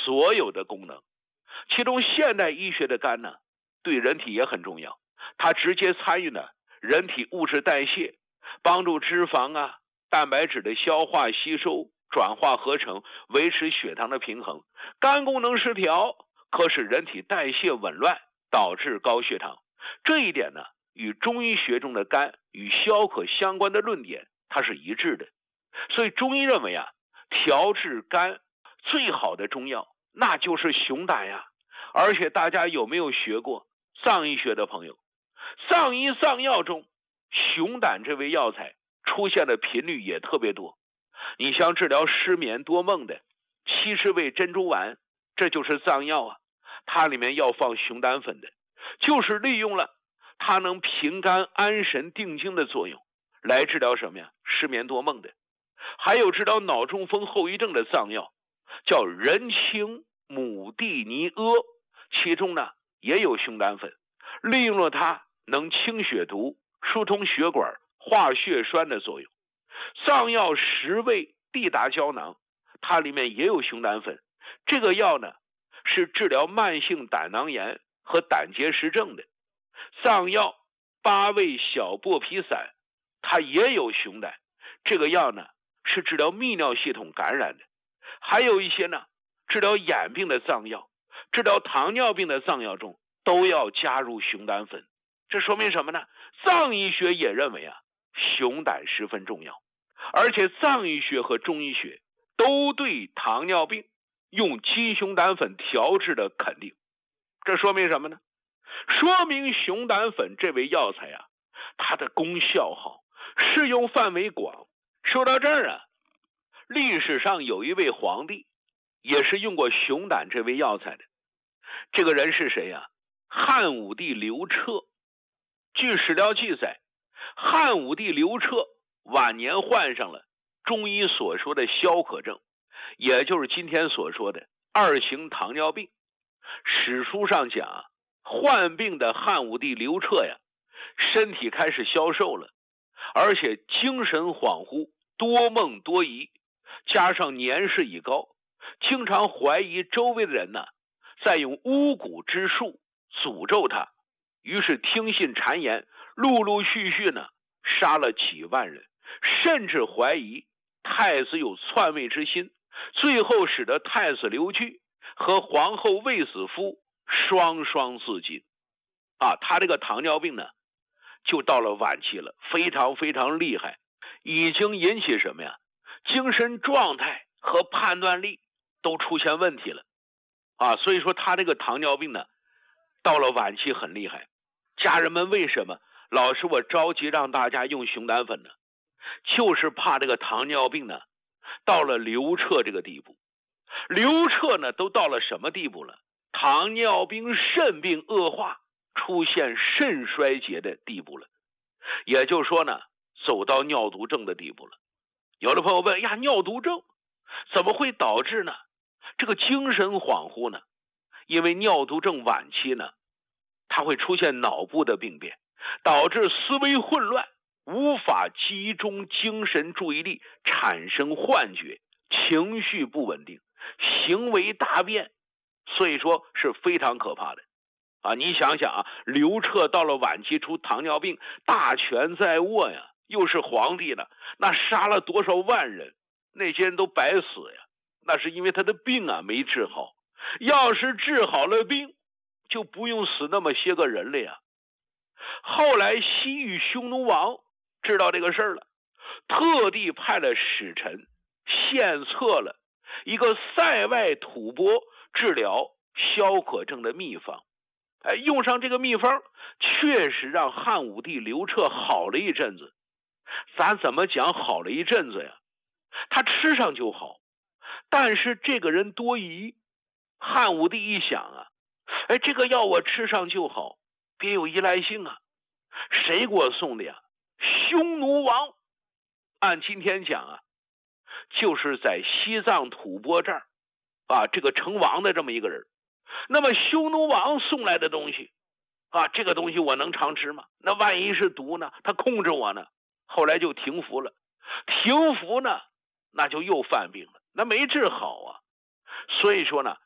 所有的功能。其中现代医学的肝呢，对人体也很重要，它直接参与了人体物质代谢，帮助脂肪啊、蛋白质的消化吸收、转化合成，维持血糖的平衡。肝功能失调可使人体代谢紊乱，导致高血糖。这一点呢，与中医学中的肝与消渴相关的论点它是一致的。所以中医认为啊，调治肝最好的中药那就是熊胆呀。而且大家有没有学过藏医学的朋友，藏医藏药中熊胆这味药材出现的频率也特别多。你像治疗失眠多梦的70味珍珠丸，这就是藏药啊，它里面要放熊胆粉的，就是利用了它能平肝安神定惊的作用，来治疗什么呀？失眠多梦的。还有治疗脑中风后遗症的藏药叫人参母地尼阿，其中呢也有熊胆粉，利用了它能清血毒、疏通血管、化血栓的作用。藏药10味地达胶囊，它里面也有熊胆粉，这个药呢是治疗慢性胆囊炎和胆结石症的。藏药8味小剥皮散，它也有熊胆，这个药呢是治疗泌尿系统感染的。还有一些呢治疗眼病的藏药，治疗糖尿病的藏药中都要加入熊胆粉。这说明什么呢？藏医学也认为啊，熊胆十分重要，而且藏医学和中医学都对糖尿病用鸡熊胆粉调制的肯定。这说明什么呢？说明熊胆粉这味药材啊，它的功效好，适用范围广。说到这儿啊，历史上有一位皇帝也是用过熊胆这味药材的，这个人是谁呀？汉武帝刘彻。据史料记载，汉武帝刘彻晚年患上了中医所说的消渴症，也就是今天所说的2型糖尿病。史书上讲啊，患病的汉武帝刘彻呀，身体开始消瘦了，而且精神恍惚，多梦多疑，加上年事已高，经常怀疑周围的人呢在用巫蛊之术诅咒他，于是听信谗言，陆陆续续呢杀了几万人，甚至怀疑太子有篡位之心，最后使得太子刘据和皇后卫子夫双双自尽。他这个糖尿病呢就到了晚期了，非常非常厉害，已经引起什么呀？精神状态和判断力都出现问题了所以说他这个糖尿病呢到了晚期很厉害。家人们为什么老是我着急让大家用熊胆粉呢？就是怕这个糖尿病呢到了刘彻这个地步。刘彻呢都到了什么地步了？糖尿病肾病恶化，出现肾衰竭的地步了，也就是说呢走到尿毒症的地步了。有的朋友问呀，尿毒症怎么会导致呢这个精神恍惚呢？因为尿毒症晚期呢，它会出现脑部的病变，导致思维混乱，无法集中精神注意力，产生幻觉，情绪不稳定，行为大变，所以说是非常可怕的你想想刘彻到了晚期出糖尿病，大权在握呀，又是皇帝呢，那杀了多少万人，那些人都白死呀，那是因为他的病没治好。要是治好了病，就不用死那么些个人了呀。后来西域匈奴王知道这个事儿了，特地派了使臣献策了一个塞外吐蕃治疗消渴症的秘方。用上这个秘方，确实让汉武帝刘彻好了一阵子。咱怎么讲好了一阵子呀？他吃上就好，但是这个人多疑。汉武帝一想这个药我吃上就好，别有依赖性谁给我送的呀？匈奴王。按今天讲就是在西藏吐蕃这儿这个成王的这么一个人。那么匈奴王送来的东西这个东西我能常吃吗？那万一是毒呢？他控制我呢？后来就停服了。停服呢，那就又犯病了，那没治好所以说呢，